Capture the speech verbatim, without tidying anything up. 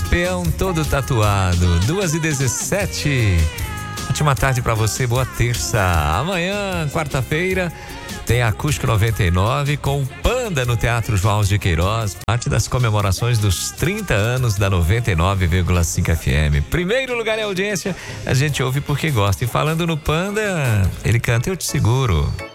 Peão todo tatuado, duas e dezessete. Ótima tarde pra você, boa terça. Amanhã, quarta-feira, tem Acústico noventa e nove com o Panda no Teatro João de Queiroz, parte das comemorações dos trinta anos da noventa e nove vírgula cinco F M. Primeiro lugar em audiência, a gente ouve porque gosta. E falando no Panda, ele canta Eu Te Seguro.